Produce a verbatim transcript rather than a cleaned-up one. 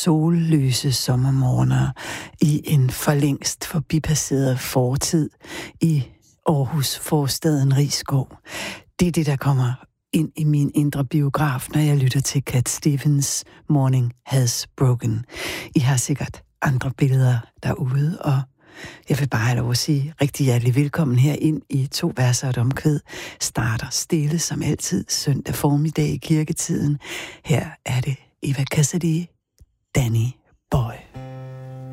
solløse sommermorgener i en forlængst forbipasseret fortid i Aarhus forstaden Risskov. Det er det, der kommer ind i min indre biograf, når jeg lytter til Cat Stevens Morning Has Broken. I har sikkert andre billeder derude, og jeg vil bare have lov at sige rigtig hjertelig velkommen her ind i To verser og et omkvæd. Starter stille som altid søndag formiddag i kirketiden. Her er det Eva Cassidy, Danny Boy.